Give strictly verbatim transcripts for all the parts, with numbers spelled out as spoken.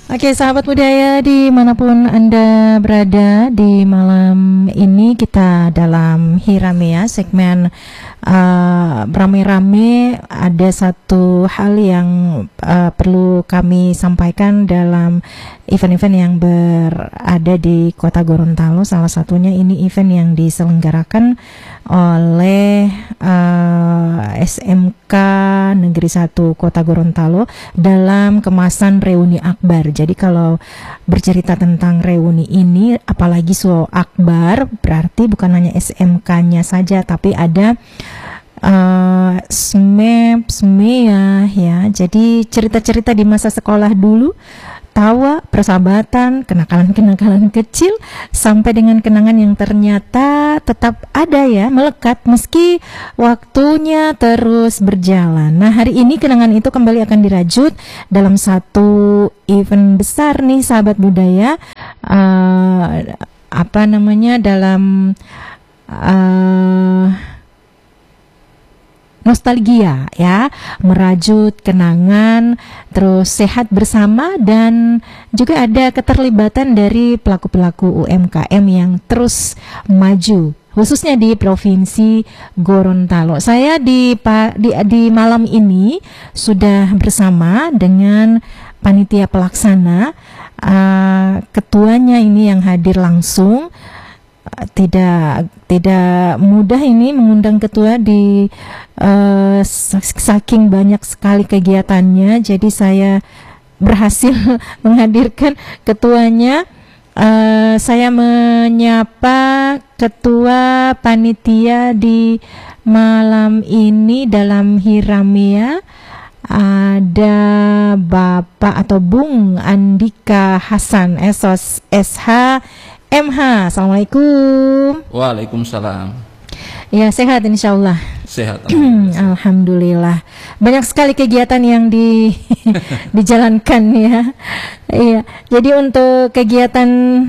Oke, sahabat budaya dimanapun Anda berada, di malam ini kita dalam Hiramea segmen uh, rame-rame. Ada satu hal yang uh, perlu kami sampaikan dalam event-event yang berada di Kota Gorontalo. Salah satunya ini event yang diselenggarakan oleh uh, S M K Negeri satu Kota Gorontalo dalam kemasan reuni akbar. Jadi kalau bercerita tentang reuni ini, apalagi so akbar, berarti bukan hanya S M K-nya saja, tapi ada uh, S M E P, S M E A ya. Jadi cerita-cerita di masa sekolah dulu, tawa, persahabatan, kenakalan-kenakalan kecil, sampai dengan kenangan yang ternyata tetap ada ya, melekat meski waktunya terus berjalan. Nah, hari ini kenangan itu kembali akan dirajut dalam satu event besar nih, sahabat budaya. Uh, apa namanya, dalam uh, nostalgia ya, merajut kenangan, terus sehat bersama, dan juga ada keterlibatan dari pelaku-pelaku U M K M yang terus maju, khususnya di Provinsi Gorontalo. Saya di, di, di malam ini sudah bersama dengan panitia pelaksana, uh, ketuanya ini yang hadir langsung. Tidak tidak mudah ini mengundang ketua di uh, saking banyak sekali kegiatannya. Jadi saya berhasil menghadirkan ketuanya. Uh, saya menyapa ketua panitia di malam ini dalam Hiramea. Ada Bapak atau Bung Andika Hasan S O S S H M H. Assalamualaikum. Waalaikumsalam. Ya, sehat insya Allah. Sehat. Alhamdulillah. Alhamdulillah. Banyak sekali kegiatan yang di dijalankan ya. Iya. Jadi untuk kegiatan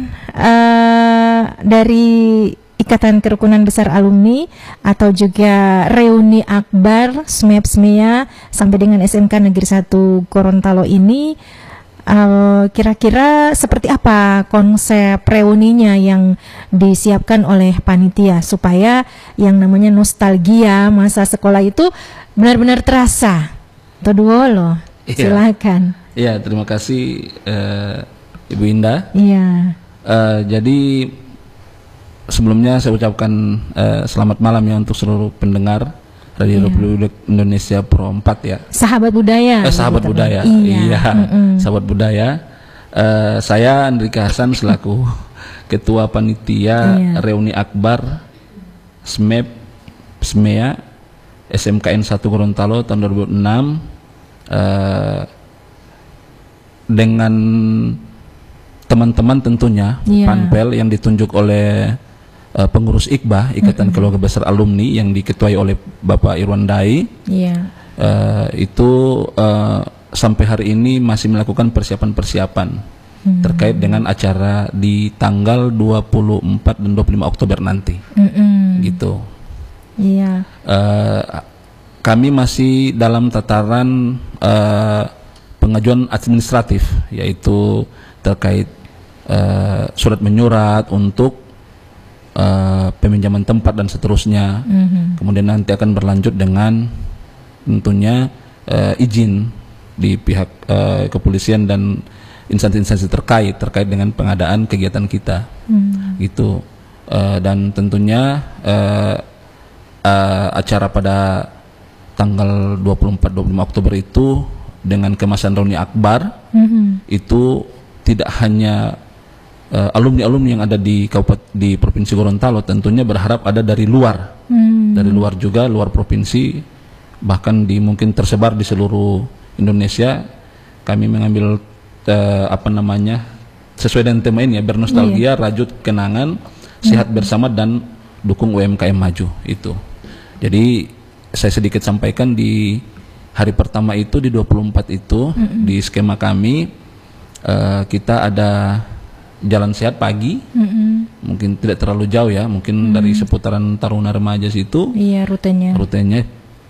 uh, dari Ikatan Kerukunan Besar Alumni atau juga reuni akbar S M E P S M E A sampai dengan S M K Negeri satu Gorontalo ini, Uh, kira-kira seperti apa konsep reuninya yang disiapkan oleh panitia supaya yang namanya nostalgia masa sekolah itu benar-benar terasa? Kedua loh, iya. Silakan. Iya, terima kasih uh, Ibu Indah. Iya. Uh, jadi sebelumnya saya ucapkan uh, selamat malam ya untuk seluruh pendengar Radio Republik yeah. Indonesia Pro empat ya. Sahabat budaya. Eh, sahabat gitu, budaya. Iya. iya. Mm -mm. Sahabat budaya. Uh, saya Andrika Hasan selaku Ketua Panitia yeah. Reuni Akbar S M E P S M E A S M K N satu Gorontalo tahun dua ribu enam, uh, dengan teman-teman tentunya yeah. Panpel yang ditunjuk oleh Uh, pengurus I K B A, Ikatan mm-hmm. Keluarga Besar Alumni, yang diketuai oleh Bapak Irwan Dai. Yeah. Uh, itu uh, sampai hari ini masih melakukan persiapan-persiapan mm-hmm. terkait dengan acara di tanggal dua puluh empat dan dua puluh lima Oktober nanti. Mm-hmm. Gitu. Yeah. Uh, kami masih dalam tataran uh, pengajuan administratif, yaitu terkait uh, surat menyurat untuk Uh, peminjaman tempat dan seterusnya. Mm-hmm. Kemudian nanti akan berlanjut dengan tentunya uh, izin di pihak uh, kepolisian dan instansi-instansi terkait terkait dengan pengadaan kegiatan kita. Mm-hmm. Gitu. Uh, dan tentunya uh, uh, acara pada tanggal dua puluh empat dua puluh lima Oktober itu dengan kemasan reuni akbar, mm-hmm. itu tidak hanya Uh, alumni-alumni yang ada di kabupaten di Provinsi Gorontalo, tentunya berharap ada dari luar, hmm. dari luar juga, luar provinsi, bahkan di mungkin tersebar di seluruh Indonesia. Kami mengambil uh, apa namanya sesuai dengan tema ini ya, bernostalgia, yeah. rajut kenangan, sehat hmm. bersama, dan dukung U M K M maju itu. Jadi saya sedikit sampaikan di hari pertama itu di dua puluh empat itu hmm. di skema kami uh, kita ada jalan sehat pagi, mm-hmm. mungkin tidak terlalu jauh ya, mungkin mm. dari seputaran Taruna Remaja situ, iya rutenya, rutenya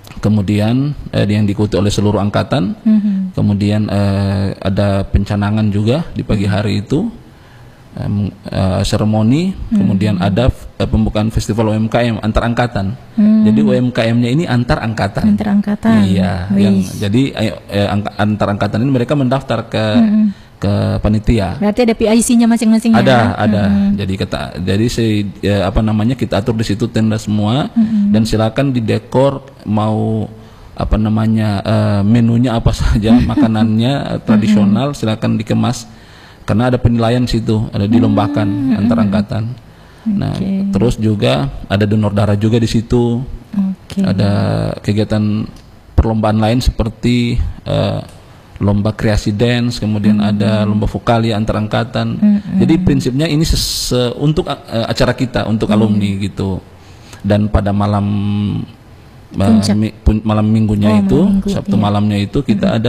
kemudian eh, yang diikuti oleh seluruh angkatan. Mm-hmm. Kemudian eh, ada pencanangan juga di pagi hari itu, um, uh, seremoni. Mm-hmm. Kemudian ada uh, pembukaan festival U M K M antar angkatan. Mm-hmm. Jadi U M K M-nya ini antar angkatan. Antar angkatan. Iya. Yang, jadi eh, ang- antar angkatan ini mereka mendaftar ke mm-hmm. ke panitia. Berarti ada P I C-nya masing-masing. Ada, ya? ada. Mm-hmm. Jadi kita, jadi si ya, apa namanya kita atur di situ tenda semua, mm-hmm. dan silakan didekor mau apa namanya uh, menunya apa saja, makanannya tradisional, mm-hmm. silakan dikemas karena ada penilaian situ, ada dilombakan mm-hmm. antar angkatan. Okay. Nah, terus juga ada donor darah juga di situ. Okay. Ada kegiatan perlombaan lain seperti uh, lomba kreasi dance, kemudian mm-hmm. ada lomba vokali antar angkatan. Mm-hmm. Jadi prinsipnya ini ses- untuk uh, acara kita, untuk mm-hmm. alumni gitu. Dan pada malam uh, mi- pun- malam minggunya oh, itu, minggu, Sabtu iya. malamnya itu kita mm-hmm. ada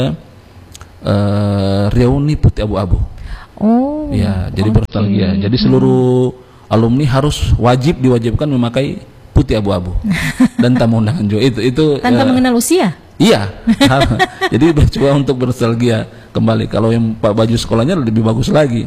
uh, reuni putih abu-abu. Oh. Ya, jadi okay. bernostalgia. Jadi seluruh mm-hmm. alumni harus wajib diwajibkan memakai putih abu-abu dan tamu undangan juga itu itu tanpa uh, mengenal usia. Iya, jadi coba untuk bernostalgia kembali. Kalau yang baju sekolahnya lebih bagus lagi.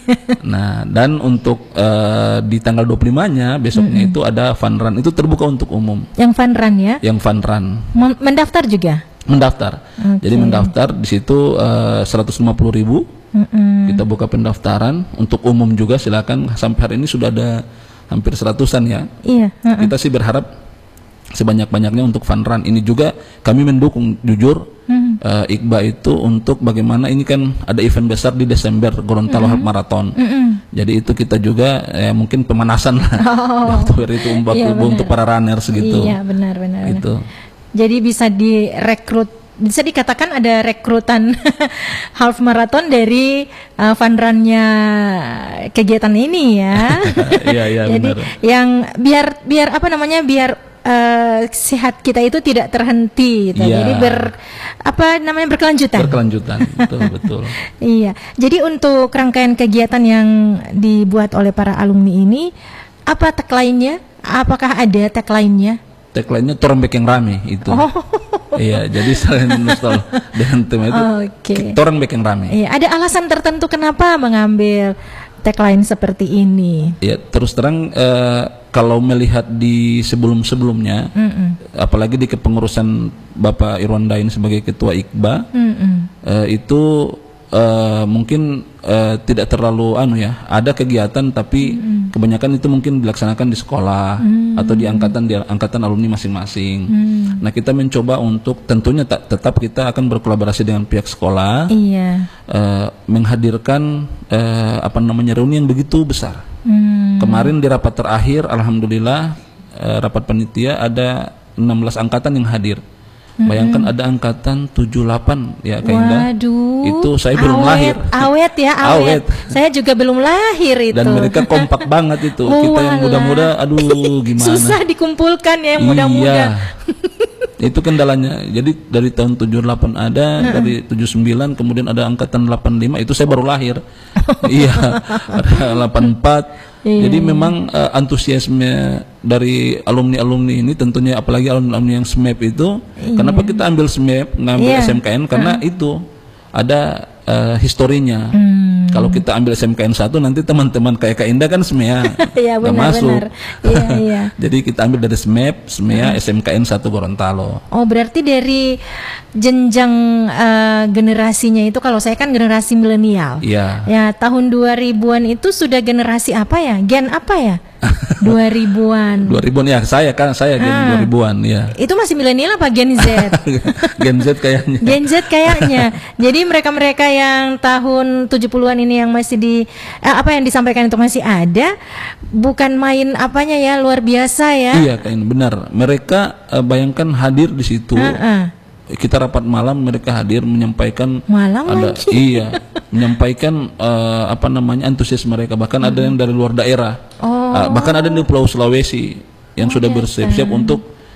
Nah, dan untuk uh, di tanggal dua puluh lima-nya besoknya mm-hmm. itu ada fun run, itu terbuka untuk umum. Yang fun run ya? Yang fun run. Mem- mendaftar juga? Mendaftar. Okay. Jadi mendaftar di situ uh, seratus lima puluh ribu. Mm-hmm. Kita buka pendaftaran untuk umum juga, silakan. Sampai hari ini sudah ada hampir seratusan ya. Iya. Uh-uh. Kita sih berharap sebanyak-banyaknya untuk fun run ini juga kami mendukung jujur mm-hmm. uh, Iqba itu untuk bagaimana ini kan ada event besar di Desember Gorontalo mm-hmm. Half Marathon. Mm-hmm. Jadi itu kita juga eh, mungkin pemanasan lah oh. waktu itu untuk, iya, untuk para runners gitu. Iya benar benar. Gitu. Jadi bisa direkrut, bisa dikatakan ada rekrutan half marathon dari uh, fun run-nya kegiatan ini ya. Iya iya Jadi benar. Yang biar biar apa namanya biar Uh, sehat kita itu tidak terhenti gitu. Yeah. Jadi ber apa namanya berkelanjutan. Berkelanjutan, betul betul. Iya. Jadi untuk rangkaian kegiatan yang dibuat oleh para alumni ini, apa tagline-nya? Apakah ada tagline-nya? Tagline-nya Torembek yang rame itu. Oh. Iya, jadi selain nostal dengan tema itu, okay. Torembek yang rame. Iya, ada alasan tertentu kenapa mengambil tagline seperti ini? Ya, terus terang uh, kalau melihat di sebelum-sebelumnya, mm-mm. apalagi di kepengurusan Bapak Irwan Dain sebagai Ketua Iqba, uh, itu uh, mungkin uh, tidak terlalu anu ya, ada kegiatan tapi mm. kebanyakan itu mungkin dilaksanakan di sekolah mm. atau di angkatan di angkatan alumni masing-masing. Mm. Nah, kita mencoba untuk tentunya ta- tetap kita akan berkolaborasi dengan pihak sekolah, iya. uh, menghadirkan uh, apa namanya reuni yang begitu besar. Hmm. Kemarin di rapat terakhir, alhamdulillah eh, rapat panitia ada enam belas angkatan yang hadir. Hmm. Bayangkan ada angkatan tujuh puluh delapan ya Kak Indah. Waduh. Itu saya awet, belum lahir. Awet ya, awet. awet. Saya juga belum lahir itu. Dan mereka kompak banget itu. Oh, kita yang muda-muda, aduh gimana. Susah dikumpulkan ya yang muda-muda. Itu kendalanya. Jadi dari tahun tujuh puluh delapan ada, hmm. dari tujuh puluh sembilan kemudian ada angkatan delapan puluh lima, itu saya baru lahir. Iya, ada delapan puluh empat. Iya. Jadi memang uh, antusiasme dari alumni-alumni ini tentunya apalagi alumni-alumni yang S M E P itu, iya. Kenapa kita ambil S M E P, ngambil iya. S M K N karena uh. itu ada uh, historinya. Hmm. Kalau kita ambil S M K N satu nanti teman-teman kayak Kak Indah kan S M E A ya, nggak masuk. Iya, iya. Jadi kita ambil dari S M E P, S M E A, hmm. S M K N satu Gorontalo. Oh, berarti dari jenjang uh, generasinya itu, kalau saya kan generasi milenial. Iya. Ya, tahun dua ribuan itu sudah generasi apa ya? Gen apa ya? dua ribuan. dua ribuan ya, saya kan saya gen ah. dua ribuan ya. Itu masih milenial apa Gen Z? Gen Z kayaknya. Gen Z kayaknya. Jadi mereka-mereka yang tahun tujuh puluhan ini yang masih di eh, apa yang disampaikan itu masih ada, bukan main apanya ya, luar biasa ya. Iya, kayaknya benar. Mereka uh, bayangkan hadir di situ. Uh-uh. Kita rapat malam, mereka hadir menyampaikan malam ada lagi. Iya, menyampaikan uh, apa namanya antusias mereka, bahkan hmm. ada yang dari luar daerah. Oh. Uh, bahkan ada di Pulau Sulawesi yang oh, sudah bersiap-siap untuk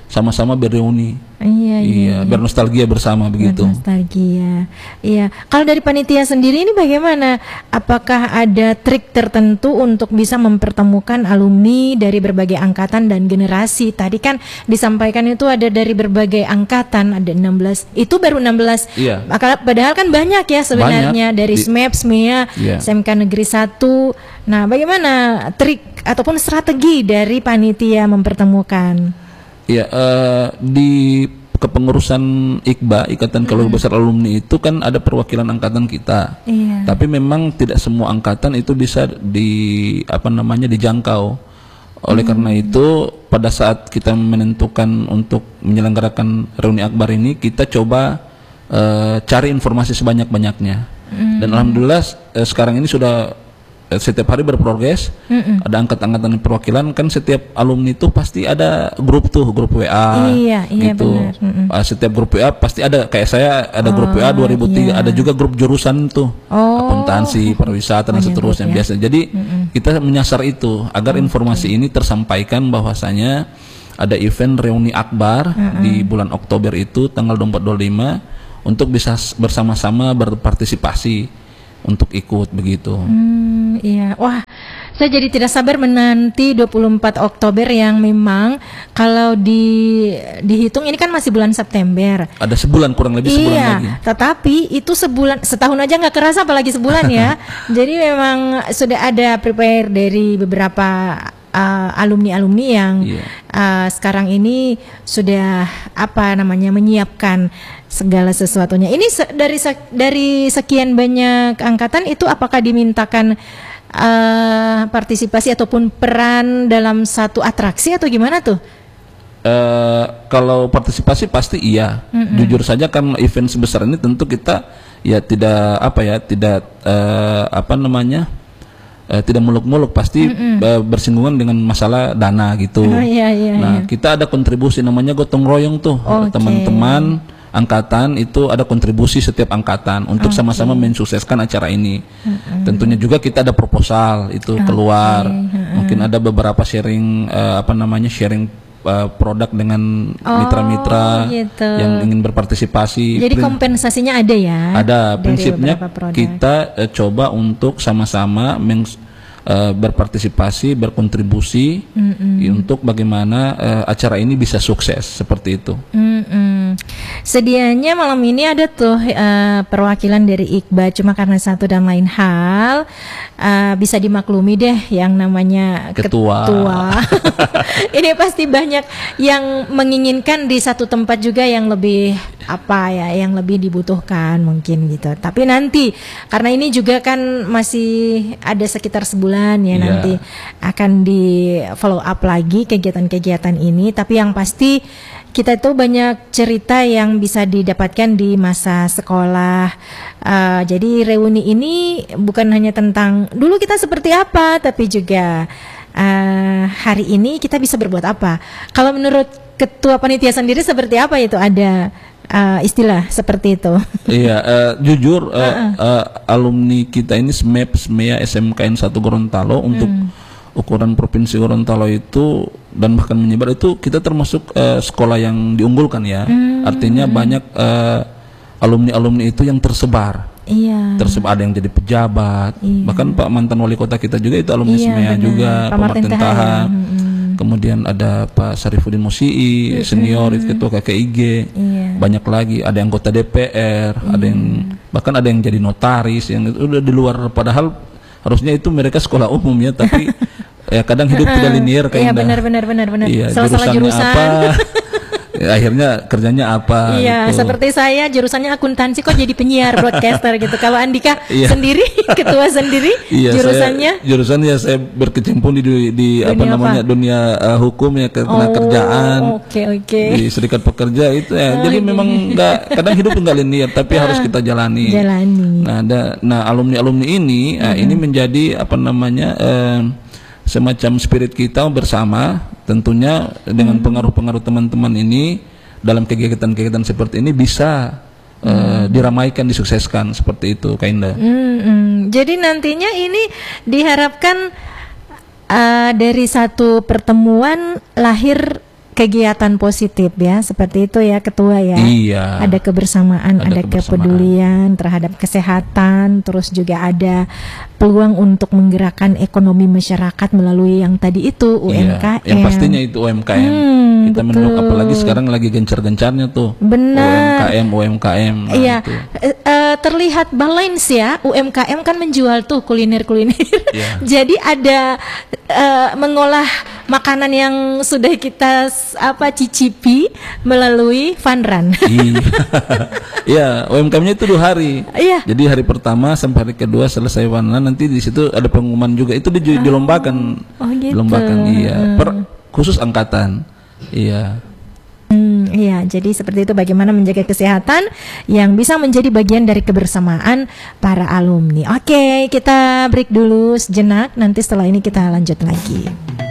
sama-sama bereuni. Iya, iya, Iya, iya. bernostalgia bersama begitu. Nostalgia. Iya. Kalau dari panitia sendiri ini bagaimana? Apakah ada trik tertentu untuk bisa mempertemukan alumni dari berbagai angkatan dan generasi? Tadi kan disampaikan itu ada dari berbagai angkatan, ada enam belas. Itu baru enam belas. Iya. Padahal kan banyak ya sebenarnya Banyak. dari Di- S M E P, S M E A, Iya. S M K Negeri satu. Nah, bagaimana trik ataupun strategi dari panitia mempertemukan? Iya, eh, di kepengurusan I K B A, Ikatan Keluarga Besar Alumni itu kan ada perwakilan angkatan kita. Iya. Tapi memang tidak semua angkatan itu bisa di apa namanya dijangkau. Oleh karena itu pada saat kita menentukan untuk menyelenggarakan reuni akbar ini, kita coba eh, cari informasi sebanyak-banyaknya. Dan alhamdulillah eh, sekarang ini sudah eh, setiap hari berprogres. Mm-mm. Ada angkatan-angkatan perwakilan, kan setiap alumni itu pasti ada grup tuh, grup W A. Iya, iya, gitu. benar. Mm-mm. Ah, setiap grup W A pasti ada, kayak saya ada grup W A dua ribu tiga, iya. ada juga grup jurusan tuh. Oh. Akuntansi, pariwisata dan Banyak seterusnya grup ya. biasa. Jadi kita menyasar itu agar informasi ini tersampaikan bahwasanya ada event reuni akbar di bulan Oktober itu tanggal dua puluh empat dua puluh lima untuk bisa s- bersama-sama berpartisipasi untuk ikut begitu. Hmm, iya. Wah, saya jadi tidak sabar menanti dua puluh empat Oktober yang memang kalau di dihitung ini kan masih bulan September. Ada sebulan, kurang lebih sebulan Iya, lagi. tetapi itu sebulan, setahun aja nggak kerasa apalagi sebulan ya. Jadi memang sudah ada prepare dari beberapa uh, alumni-alumni yang Iya. uh, sekarang ini sudah apa namanya menyiapkan segala sesuatunya. Ini se- dari se- dari sekian banyak angkatan itu apakah dimintakan uh, partisipasi ataupun peran dalam satu atraksi atau gimana tuh? Eh, kalau partisipasi pasti iya. Jujur saja kan event sebesar ini tentu kita ya tidak apa ya tidak eh, apa namanya eh, tidak muluk-muluk, pasti eh, bersinggungan dengan masalah dana gitu. Oh, iya, iya, Nah iya. kita ada kontribusi namanya gotong royong tuh. Oke. Teman-teman angkatan itu ada kontribusi setiap angkatan untuk sama-sama mensukseskan acara ini. Tentunya juga kita ada proposal itu keluar. Mungkin ada beberapa sharing eh, apa namanya sharing eh, produk dengan mitra-mitra gitu. yang ingin berpartisipasi. Jadi Prin- kompensasinya ada ya? ada dari prinsipnya beberapa produk. kita eh, coba untuk sama-sama meng- eh, berpartisipasi, berkontribusi untuk bagaimana eh, acara ini bisa sukses seperti itu. Mm-mm. Sedianya malam ini ada tuh eh, perwakilan dari I K B A, cuma karena satu dan lain hal eh, bisa dimaklumi deh yang namanya Ketua. Ini pasti banyak yang menginginkan di satu tempat juga yang lebih apa ya, yang lebih dibutuhkan mungkin gitu. Tapi nanti karena ini juga kan masih ada sekitar sebulan ya, Iya. nanti akan di follow up lagi kegiatan-kegiatan ini. Tapi yang pasti kita itu banyak cerita yang bisa didapatkan di masa sekolah. Uh, jadi reuni ini bukan hanya tentang dulu kita seperti apa, tapi juga uh, hari ini kita bisa berbuat apa. Kalau menurut ketua panitia sendiri seperti apa itu, ada uh, istilah seperti itu? Iya, eh, jujur eh, eh, alumni kita ini S M E P, S M E A, S M K N satu Gorontalo untuk ukuran provinsi Gorontalo itu dan bahkan menyebar itu kita termasuk eh, sekolah yang diunggulkan ya. Artinya banyak eh, alumni-alumni itu yang tersebar. Iya. Tersebar, ada yang jadi pejabat. Bahkan Pak mantan wali kota kita juga itu alumni Iya, S M E A benar. juga, Pak Pak Martin Martin Taha, Taha. ya. Mm-mm. Kemudian ada Pak Syarifuddin Musii, senior itu ketua K K I G. Iya. Banyak lagi, ada yang anggota D P R, ada yang bahkan ada yang jadi notaris yang itu udah di luar, padahal harusnya itu mereka sekolah umum ya, tapi ya kadang hidup tidak linear kayak Iya, benar, benar, benar, benar. Iya, Salah-salah jurusannya jurusan. apa? Ya, akhirnya kerjanya apa? Iya, gitu. seperti saya jurusannya akuntansi kok jadi penyiar broadcaster gitu. Kalau Andika Iya. sendiri, ketua sendiri, Iya, jurusannya saya, jurusannya saya berkecimpung di di, di apa Dunia namanya apa? dunia uh, hukum ya, ke tenaga Oh, kerjaan. Oke, oke. Di serikat pekerja itu ya. Oh, Jadi iya. memang nggak, kadang hidup nggak linear, tapi harus kita jalani. Jalani. Nah, ada, nah alumni-alumni ini, nah, ini menjadi apa namanya eh, semacam spirit kita bersama. Tentunya dengan pengaruh-pengaruh teman-teman ini dalam kegiatan-kegiatan seperti ini bisa eh, diramaikan, disukseskan seperti itu, Kak Indah. Mm-mm. Jadi nantinya ini diharapkan uh, dari satu pertemuan lahir kegiatan positif ya, seperti itu ya Ketua ya. Iya. Ada kebersamaan, ada, Ada kebersamaan. kepedulian terhadap kesehatan, terus juga ada peluang untuk menggerakkan ekonomi masyarakat melalui yang tadi itu U M K M. Iya, yang pastinya itu U M K M. Hmm, Kita betul. menunggu, apalagi sekarang lagi gencar-gencarnya tuh. Benar. U M K M, U M K M. Nah, Iya, itu. eh, eh, terlihat balance ya. U M K M kan menjual tuh kuliner-kuliner. Iya. Jadi ada eh, mengolah makanan yang sudah kita s- apa cicipi melalui fun run. Iya. Iya, U M K M-nya itu dua hari. Iya. Jadi hari pertama sampai hari kedua selesai warna, nanti di situ ada pengumuman juga. Itu di, dilombakan. Oh, gitu. Dilombakan, iya. Per khusus angkatan. Iya. Hmm, iya, jadi seperti itu bagaimana menjaga kesehatan yang bisa menjadi bagian dari kebersamaan para alumni. Oke, kita break dulu sejenak, nanti setelah ini kita lanjut lagi.